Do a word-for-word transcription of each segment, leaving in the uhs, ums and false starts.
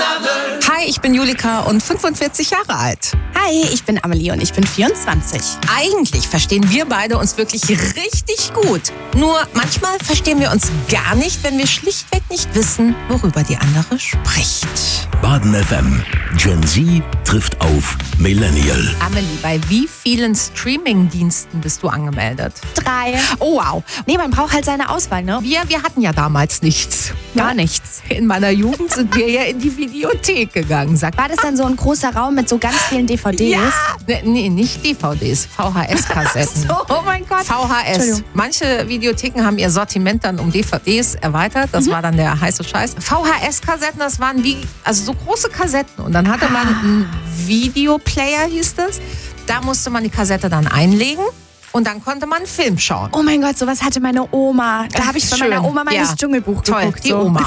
Hi, ich bin Julika und fünfundvierzig Jahre alt. Hi, ich bin Amelie und ich bin vierundzwanzig. Eigentlich verstehen wir beide uns wirklich richtig gut. Nur manchmal verstehen wir uns gar nicht, wenn wir schlichtweg nicht wissen, worüber die andere spricht. Baden F M. Gen Z trifft auf Millennial. Amelie, bei wie vielen Streaming-Diensten bist du angemeldet? Drei. Oh, wow. Nee, man braucht halt seine Auswahl, ne? Wir, wir hatten ja damals nichts. Gar nichts. In meiner Jugend sind wir ja in die Videothek gegangen. Sag, War das dann so ein großer Raum mit so ganz vielen D V Ds? ja. Nee, nee, nicht D V Ds, V H S-Kassetten. So, oh mein Gott. V H S. Entschuldigung. Manche Videotheken haben ihr Sortiment dann um D V Ds erweitert. Das mhm. war dann der heiße Scheiß. V H S-Kassetten, das waren wie, also so große Kassetten. Und dann hatte man einen Videoplayer, hieß das. Da musste man die Kassette dann einlegen. Und dann konnte man einen Film schauen. Oh mein Gott, sowas hatte meine Oma. Da habe ich bei Schön. meiner Oma meines Ja. Dschungelbuch Toll, geguckt. die so. Oma.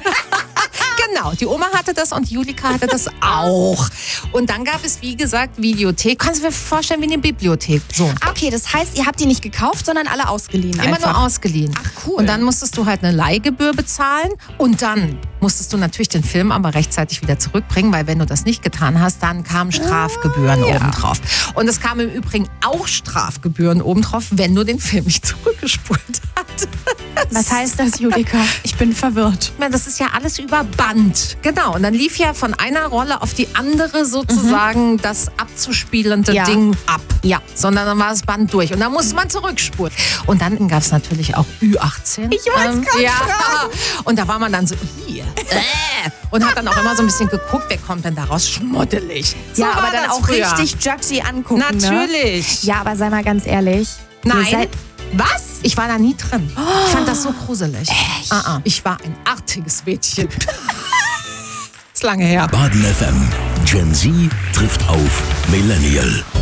Genau, die Oma hatte das und Julika hatte das auch. Und dann gab es, wie gesagt, Videothek. Kannst du dir vorstellen, wie eine Bibliothek. So. Okay, das heißt, ihr habt die nicht gekauft, sondern alle ausgeliehen. Immer einfach. nur ausgeliehen. Ach, cool. Und dann musstest du halt eine Leihgebühr bezahlen und dann musstest du natürlich den Film aber rechtzeitig wieder zurückbringen, weil wenn du das nicht getan hast, dann kamen Strafgebühren Ah, ja. obendrauf. Und es kamen im Übrigen auch Strafgebühren obendrauf, wenn du den Film nicht zurückgespult hast. Was heißt das, Julika? Ich bin verwirrt. Ich meine, das ist ja alles über Band. Genau, und dann lief ja von einer Rolle auf die andere sozusagen mhm. das abzuspielende Ja. Ding ab. Ja. Sondern dann war das Band durch und dann musste man zurückspulen. Und dann gab es natürlich auch Ü achtzehn. Ich wollte es gerade ja. fragen. Und da war man dann so, hier. Äh. Und hat dann auch immer so ein bisschen geguckt, wer kommt denn daraus? Schmoddelig. So Ja, war aber dann das auch früher. richtig judgy angucken. Natürlich. Ne? Ja, aber sei mal ganz ehrlich. Ihr Nein. seid- Was? Ich war da nie drin. Ich fand das so gruselig. Echt? Ah, ah. Ich war ein artiges Mädchen. Ist lange her. Baden F M. Gen Z trifft auf Millennial.